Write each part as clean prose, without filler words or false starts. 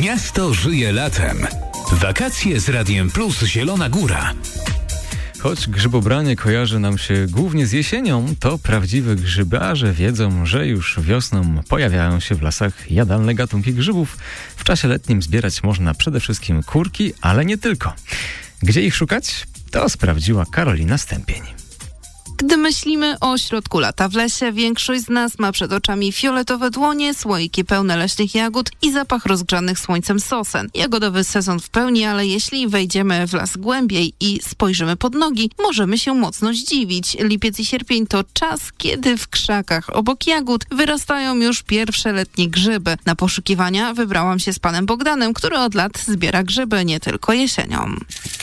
Miasto żyje latem. Wakacje z Radiem Plus Zielona Góra. Choć grzybobranie kojarzy nam się głównie z jesienią, to prawdziwe grzybiarze wiedzą, że już wiosną pojawiają się w lasach jadalne gatunki grzybów. W czasie letnim zbierać można przede wszystkim kurki, ale nie tylko. Gdzie ich szukać? To sprawdziła Karolina Stępień. Gdy myślimy o środku lata w lesie, większość z nas ma przed oczami fioletowe dłonie, słoiki pełne leśnych jagód i zapach rozgrzanych słońcem sosen. Jagodowy sezon w pełni, ale jeśli wejdziemy w las głębiej i spojrzymy pod nogi, możemy się mocno zdziwić. Lipiec i sierpień to czas, kiedy w krzakach obok jagód wyrastają już pierwsze letnie grzyby. Na poszukiwania wybrałam się z panem Bogdanem, który od lat zbiera grzyby nie tylko jesienią.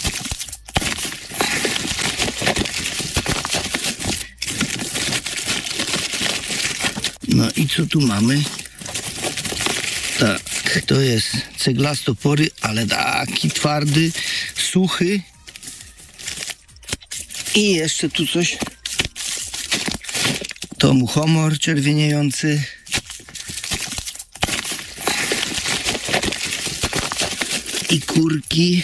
No i co tu mamy? Tak, to jest ceglastopory, ale taki twardy, suchy. I jeszcze tu coś. To muchomor czerwieniejący. I kurki.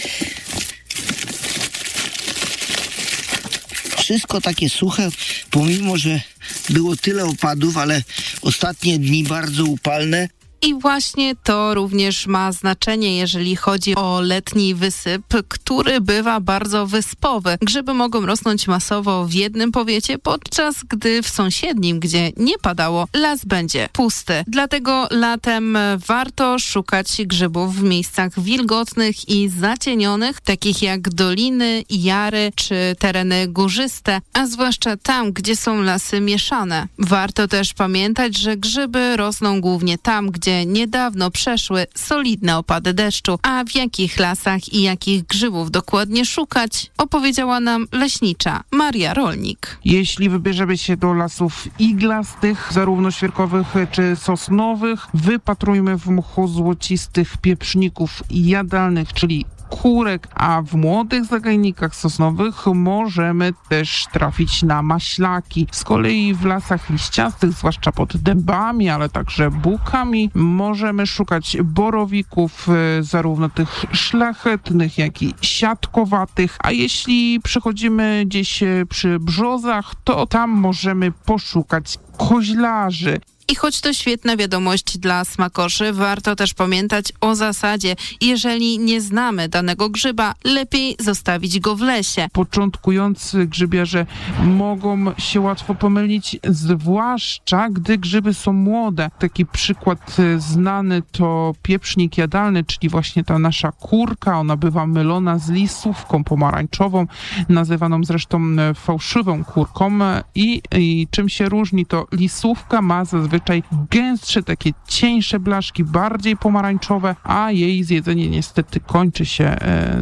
Wszystko takie suche, pomimo że było tyle opadów, ale ostatnie dni bardzo upalne. I właśnie to również ma znaczenie, jeżeli chodzi o letni wysyp, który bywa bardzo wyspowy. Grzyby mogą rosnąć masowo w jednym powiecie, podczas gdy w sąsiednim, gdzie nie padało, las będzie pusty. Dlatego latem warto szukać grzybów w miejscach wilgotnych i zacienionych, takich jak doliny, jary czy tereny górzyste, a zwłaszcza tam, gdzie są lasy mieszane. Warto też pamiętać, że grzyby rosną głównie tam, gdzie niedawno przeszły solidne opady deszczu. A w jakich lasach i jakich grzybów dokładnie szukać, opowiedziała nam leśnicza Maria Rolnik. Jeśli wybierzemy się do lasów iglastych, zarówno świerkowych czy sosnowych, wypatrujmy w mchu złocistych pieprzników jadalnych, czyli kurek, a w młodych zagajnikach sosnowych możemy też trafić na maślaki. Z kolei w lasach liściastych, zwłaszcza pod dębami, ale także bukami, możemy szukać borowików, zarówno tych szlachetnych, jak i siatkowatych, a jeśli przechodzimy gdzieś przy brzozach, to tam możemy poszukać koźlarzy. I choć to świetna wiadomość dla smakoszy, warto też pamiętać o zasadzie: jeżeli nie znamy danego grzyba, lepiej zostawić go w lesie. Początkujący grzybiarze mogą się łatwo pomylić, zwłaszcza gdy grzyby są młode. Taki przykład znany to pieprznik jadalny, czyli właśnie ta nasza kurka. Ona bywa mylona z lisówką pomarańczową, nazywaną zresztą fałszywą kurką. I czym się różni, to lisówka ma zazwyczaj gęstsze, takie cieńsze blaszki, bardziej pomarańczowe, a jej zjedzenie niestety kończy się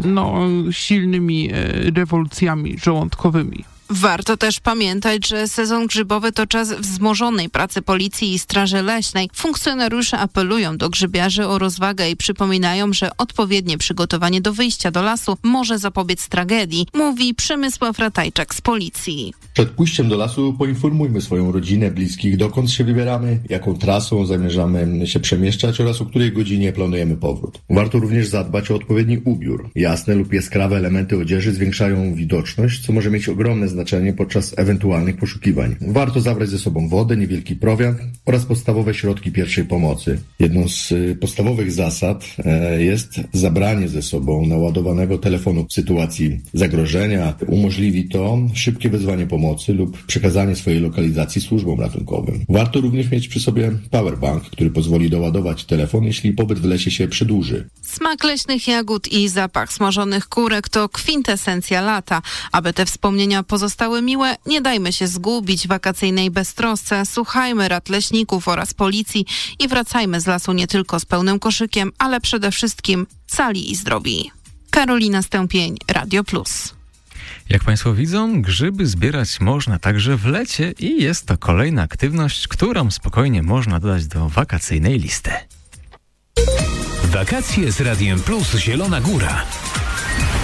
silnymi rewolucjami żołądkowymi. Warto też pamiętać, że sezon grzybowy to czas wzmożonej pracy policji i straży leśnej. Funkcjonariusze apelują do grzybiarzy o rozwagę i przypominają, że odpowiednie przygotowanie do wyjścia do lasu może zapobiec tragedii, mówi Przemysław Ratajczak z policji. Przed pójściem do lasu poinformujmy swoją rodzinę, bliskich, dokąd się wybieramy, jaką trasą zamierzamy się przemieszczać oraz o której godzinie planujemy powrót. Warto również zadbać o odpowiedni ubiór. Jasne lub jaskrawe elementy odzieży zwiększają widoczność, co może mieć ogromne znaczenie podczas ewentualnych poszukiwań. Warto zabrać ze sobą wodę, niewielki prowiant oraz podstawowe środki pierwszej pomocy. Jedną z podstawowych zasad jest zabranie ze sobą naładowanego telefonu w sytuacji zagrożenia. Umożliwi to szybkie wezwanie pomocy lub przekazanie swojej lokalizacji służbom ratunkowym. Warto również mieć przy sobie powerbank, który pozwoli doładować telefon, jeśli pobyt w lesie się przedłuży. Smak leśnych jagód i zapach smażonych kurek to kwintesencja lata. Aby te wspomnienia pozostały miłe, nie dajmy się zgubić w wakacyjnej beztrosce, słuchajmy rad leśników oraz policji i wracajmy z lasu nie tylko z pełnym koszykiem, ale przede wszystkim cali i zdrowi. Karolina Stępień, Radio Plus. Jak Państwo widzą, grzyby zbierać można także w lecie i jest to kolejna aktywność, którą spokojnie można dodać do wakacyjnej listy. Wakacje z Radiem Plus Zielona Góra.